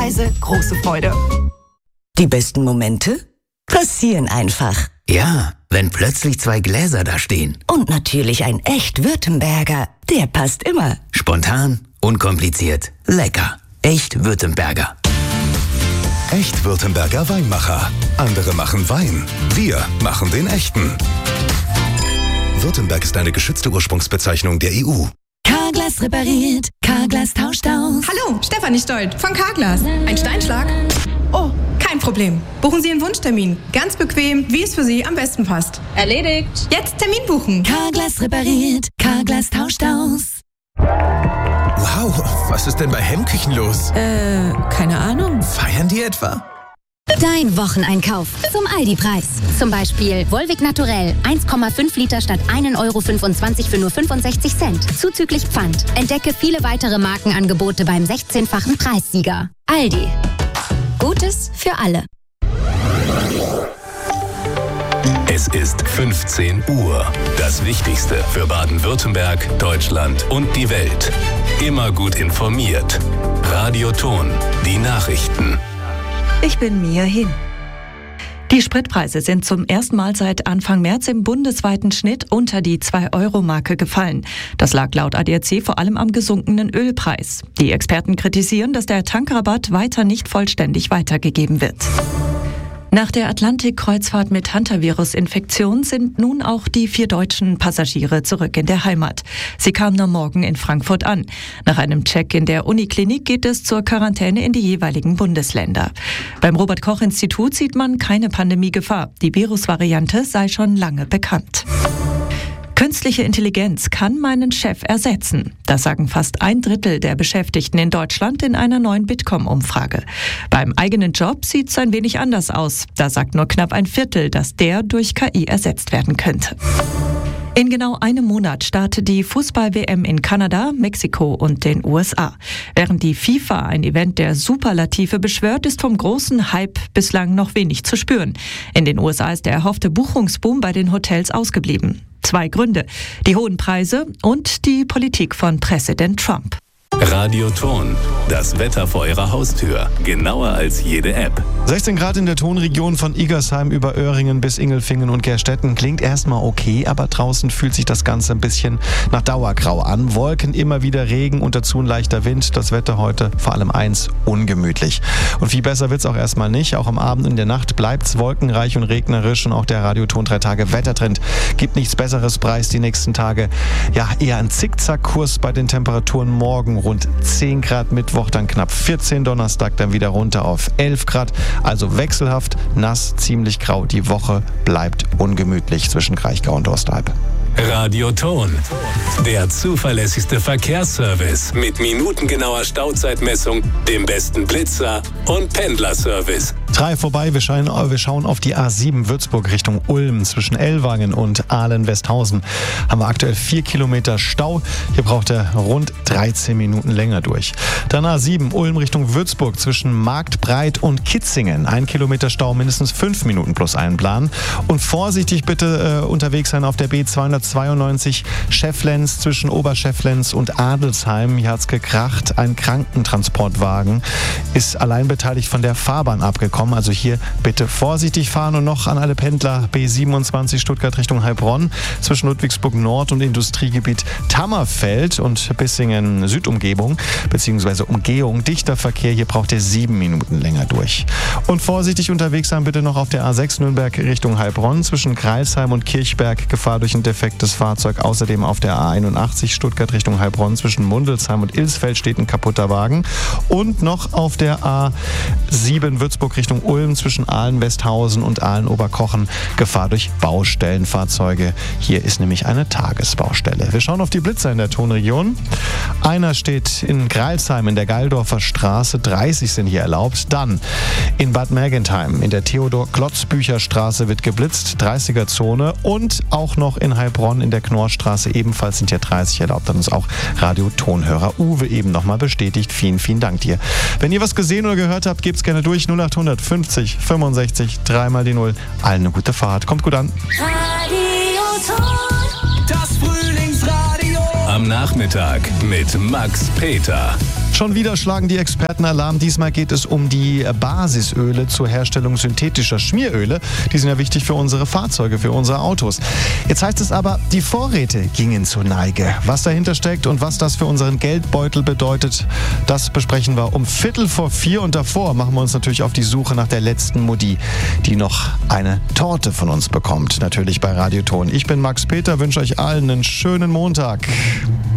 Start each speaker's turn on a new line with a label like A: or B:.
A: Preise, große Freude.
B: Die besten Momente passieren einfach.
C: Ja, wenn plötzlich 2 Gläser da stehen.
B: Und natürlich ein echt Württemberger. Der passt immer.
C: Spontan, unkompliziert, lecker. Echt Württemberger.
D: Echt Württemberger Weinmacher. Andere machen Wein. Wir machen den echten. Württemberg ist eine geschützte Ursprungsbezeichnung der EU.
B: Carglass repariert, Carglass tauscht aus.
A: Hallo, Stefanie Stolt von Carglass. Ein Steinschlag? Oh, kein Problem. Buchen Sie einen Wunschtermin. Ganz bequem, wie es für Sie am besten passt.
E: Erledigt.
A: Jetzt Termin buchen.
B: Carglass repariert, Carglass tauscht aus.
F: Wow, was ist denn bei Hemmküchen los?
B: Keine Ahnung.
F: Feiern die etwa?
G: Dein Wocheneinkauf zum Aldi-Preis. Zum Beispiel Volvic Naturell 1,5 Liter statt 1,25 € für nur 65 Cent. Zuzüglich Pfand. Entdecke viele weitere Markenangebote beim 16-fachen Preissieger. Aldi. Gutes für alle.
D: Es ist 15 Uhr. Das Wichtigste für Baden-Württemberg, Deutschland und die Welt. Immer gut informiert. Radio Ton, die Nachrichten.
H: Ich bin Mia Hin. Die Spritpreise sind zum ersten Mal seit Anfang März im bundesweiten Schnitt unter die 2-Euro-Marke gefallen. Das lag laut ADAC vor allem am gesunkenen Ölpreis. Die Experten kritisieren, dass der Tankrabatt weiter nicht vollständig weitergegeben wird. Nach der Atlantik-Kreuzfahrt mit Hantavirus-Infektion sind nun auch die 4 deutschen Passagiere zurück in der Heimat. Sie kamen am Morgen in Frankfurt an. Nach einem Check in der Uniklinik geht es zur Quarantäne in die jeweiligen Bundesländer. Beim Robert-Koch-Institut sieht man keine Pandemiegefahr. Die Virusvariante sei schon lange bekannt. Künstliche Intelligenz kann meinen Chef ersetzen. Das sagen fast 1/3 der Beschäftigten in Deutschland in einer neuen Bitkom-Umfrage. Beim eigenen Job sieht es ein wenig anders aus. Da sagt nur knapp 1/4, dass der durch KI ersetzt werden könnte. In genau einem Monat startet die Fußball-WM in Kanada, Mexiko und den USA. Während die FIFA ein Event der Superlative beschwört, ist vom großen Hype bislang noch wenig zu spüren. In den USA ist der erhoffte Buchungsboom bei den Hotels ausgeblieben. 2 Gründe: die hohen Preise und die Politik von Präsident Trump.
D: Radio Ton, das Wetter vor Ihrer Haustür. Genauer als jede App.
I: 16 Grad in der Tonregion von Igersheim über Öhringen bis Ingelfingen und Gerstetten. Klingt erstmal okay, aber draußen fühlt sich das Ganze ein bisschen nach Dauergrau an. Wolken, immer wieder Regen und dazu ein leichter Wind. Das Wetter heute vor allem eins: ungemütlich. Und viel besser wird's auch erstmal nicht. Auch am Abend und in der Nacht bleibt's wolkenreich und regnerisch. Und auch der Radioton 3 Tage Wettertrend gibt nichts Besseres preis die nächsten Tage. Ja, eher ein Zickzackkurs bei den Temperaturen. Morgen rund 10 Grad, Mittwoch dann knapp 14, Donnerstag dann wieder runter auf 11 Grad. Also wechselhaft, nass, ziemlich grau. Die Woche bleibt ungemütlich zwischen Kraichgau und Osterhalb.
D: Radio Ton, der zuverlässigste Verkehrsservice mit minutengenauer Stauzeitmessung, dem besten Blitzer und Pendlerservice.
I: 3 vorbei, wir schauen auf die A7 Würzburg Richtung Ulm. Zwischen Ellwangen und Ahlen-Westhausen haben wir aktuell 4 Kilometer Stau. Hier braucht er rund 13 Minuten länger durch. Dann A7 Ulm Richtung Würzburg zwischen Marktbreit und Kitzingen. 1 Kilometer Stau, mindestens 5 Minuten plus einplanen. Und vorsichtig bitte unterwegs sein auf der B292 Schefflenz zwischen Oberschefflenz und Adelsheim. Hier hat's gekracht. Ein Krankentransportwagen ist allein beteiligt von der Fahrbahn abgekommen. Also hier bitte vorsichtig fahren. Und noch an alle Pendler: B27 Stuttgart Richtung Heilbronn zwischen Ludwigsburg Nord und Industriegebiet Tammerfeld und Bissingen Südumgebung bzw. Umgehung. Dichter Verkehr, hier braucht ihr 7 Minuten länger durch. Und vorsichtig unterwegs sein bitte noch auf der A6 Nürnberg Richtung Heilbronn zwischen Greilsheim und Kirchberg. Gefahr durch ein defektes Fahrzeug. Außerdem auf der A81 Stuttgart Richtung Heilbronn zwischen Mundelsheim und Ilsfeld steht ein kaputter Wagen. Und noch auf der A7 Würzburg Richtung Ulm zwischen Ahlen-Westhausen und Ahlen-Oberkochen. Gefahr durch Baustellenfahrzeuge. Hier ist nämlich eine Tagesbaustelle. Wir schauen auf die Blitzer in der Tonregion. Einer steht in Greilsheim in der Geildorfer Straße. 30 sind hier erlaubt. Dann in Bad Mergentheim in der Theodor-Klotzbücher-Straße wird geblitzt. 30er-Zone. Und auch noch in Heilbronn in der Knorrstraße ebenfalls sind hier 30 erlaubt. Hat uns auch Radio-Tonhörer Uwe eben nochmal bestätigt. Vielen, vielen Dank dir. Wenn ihr was gesehen oder gehört habt, gebt's gerne durch. 0800 50 65 3 mal die 0. Allen eine gute Fahrt. Kommt gut an.
J: Radio Ton.
F: Das Frühlingsradio.
D: Am Nachmittag mit Max Peter.
I: Schon wieder schlagen die Experten Alarm. Diesmal geht es um die Basisöle zur Herstellung synthetischer Schmieröle. Die sind ja wichtig für unsere Fahrzeuge, für unsere Autos. Jetzt heißt es aber, die Vorräte gingen zur Neige. Was dahinter steckt und was das für unseren Geldbeutel bedeutet, das besprechen wir um 3:45 und davor machen wir uns natürlich auf die Suche nach der letzten Mutti, die noch eine Torte von uns bekommt. Natürlich bei Radio Ton. Ich bin Max Peter, wünsche euch allen einen schönen Montag.